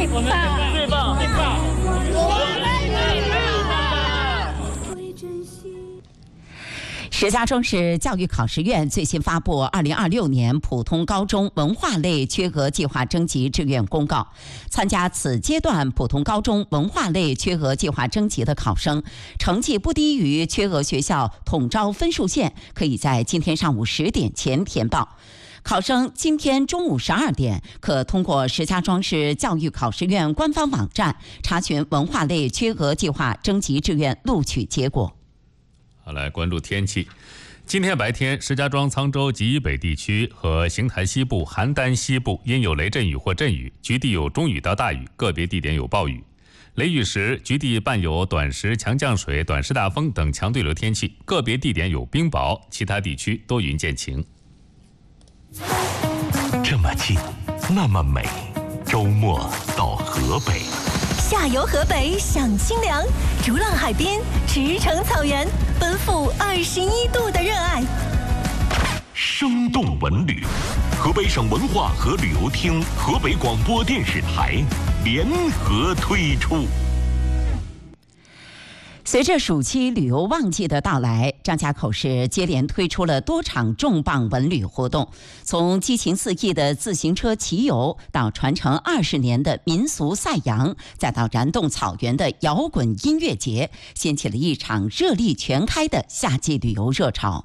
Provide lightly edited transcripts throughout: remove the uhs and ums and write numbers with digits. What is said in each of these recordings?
我们最棒，最棒， 石家庄市教育考试院最新发布2026年普通高中文化类缺额计划征集志愿公告。参加此阶段普通高中文化类缺额计划征集的考生，成绩不低于缺额学校统招分数线，可以在今天上午10点前填报。考生今天中午12点可通过石家庄市教育考试院官方网站查询文化类缺额计划征集志愿录取结果。 好，来关注天气。今天白天，石家庄、沧州及以北地区和邢台西部、邯郸西部因有雷阵雨或阵雨，局地有中雨到大雨，个别地点有暴雨。雷雨时，局地伴有短时强降水、短时大风等强对流天气，个别地点有冰雹，其他地区多云见晴。 这么近，那么美，周末到河北。 下游河北享清凉，逐浪海边，驰骋草原，奔赴21度的热爱。 生动文旅，河北省文化和旅游厅、河北广播电视台联合推出。 随着暑期旅游旺季的到来，张家口市接连推出了多场重磅文旅活动，从激情四溢的自行车骑游，到传承20年的民俗赛扬，再到燃动草原的摇滚音乐节，掀起了一场热力全开的夏季旅游热潮。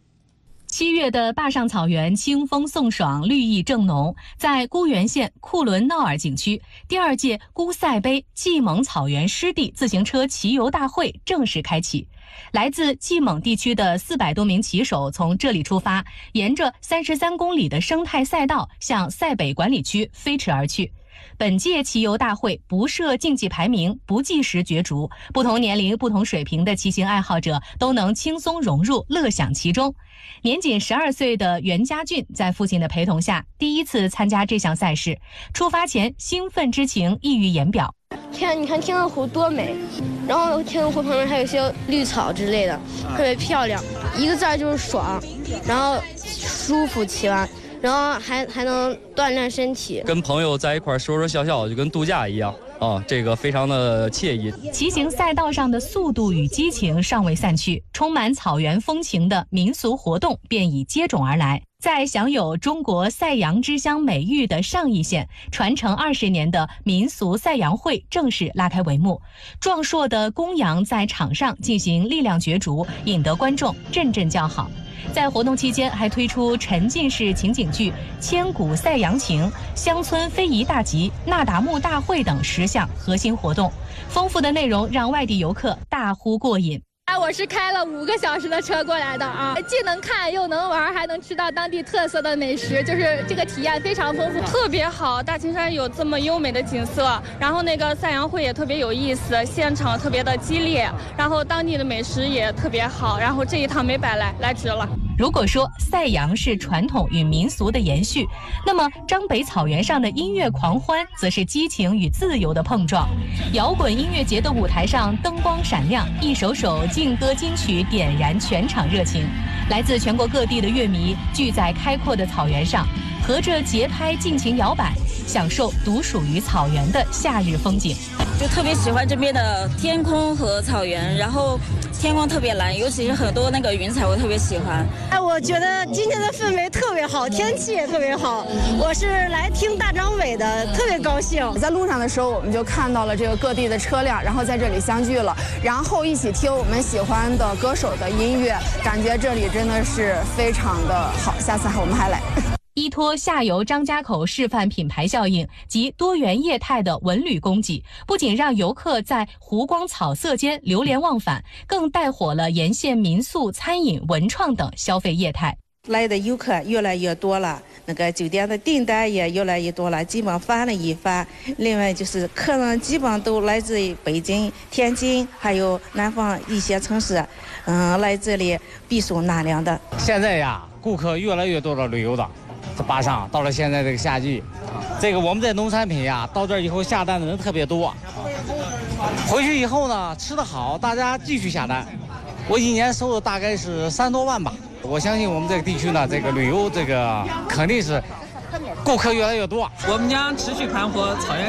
7月的坝上草原清风送爽，绿意正浓。在沽源县库伦闹尔景区，第2届沽赛杯蓟蒙草原湿地自行车骑游大会正式开启。来自蓟蒙地区的400多名骑手从这里出发，沿着33公里的生态赛道向赛北管理区飞驰而去。本届骑游大会不设竞技排名，不计时角逐，不同年龄、不同水平的骑行爱好者都能轻松融入，乐享其中。年仅12岁的袁家俊在父亲的陪同下，第一次参加这项赛事。出发前，兴奋之情溢于言表。 天，你看天鹅湖多美，然后天鹅湖旁边还有一些绿草之类的，特别漂亮。一个字儿就是爽，然后舒服骑完。然后还能锻炼身体， 跟朋友在一块说说笑笑，就跟度假一样啊，这个非常的惬意。 骑行赛道上的速度与激情尚未散去，充满草原风情的民俗活动便已接踵而来。在享有中国赛扬之乡美誉的上邑县，传承20年的民俗赛扬会正式拉开帷幕。壮硕的公羊在场上进行力量角逐，引得观众阵阵叫好。在活动期间还推出沉浸式情景剧《千古赛扬情》、乡村非遗大集、那达慕大会等10项核心活动，丰富的内容让外地游客大呼过瘾。 我是开了5个小时的车过来的啊，既能看又能玩，还能吃到当地特色的美食，就是这个体验非常丰富， 特别好。大青山有这么优美的景色，然后那个赛扬会也特别有意思，现场特别的激烈，然后当地的美食也特别好，然后这一趟没白来值了。 如果说赛扬是传统与民俗的延续，那么张北草原上的音乐狂欢则是激情与自由的碰撞。摇滚音乐节的舞台上灯光闪亮，一首首劲歌金曲点燃全场热情。来自全国各地的乐迷聚在开阔的草原上，合着节拍尽情摇摆，享受独属于草原的夏日风景。 就特别喜欢这边的天空和草原，然后天空特别蓝，尤其是很多那个云彩，我特别喜欢。 我觉得今天的氛围特别好，天气也特别好。我是来听大张伟的，特别高兴。 在路上的时候，我们就看到了这个各地的车辆，然后在这里相聚了，然后一起听我们喜欢的歌手的音乐，感觉这里真的是非常的好。下次我们还来。 依托下游张家口示范品牌效应及多元业态的文旅供给，不仅让游客在湖光草色间流连忘返，更带火了沿线民宿、餐饮、文创等消费业态。 来的游客越来越多了，那个酒店的订单也越来越多了，基本翻了一番。另外就是客人基本都来自于北京、天津，还有南方一些城市，来这里避暑纳凉的。 现在呀，顾客越来越多的旅游的。坝上到了现在这个夏季，这个我们的农产品呀，到这儿以后下单的人特别多。回去以后呢，吃得好，大家继续下单。我一年收入大概是3多万吧。我相信我们这个地区呢，这个旅游这个肯定是顾客越来越多。 我们将持续盘活草原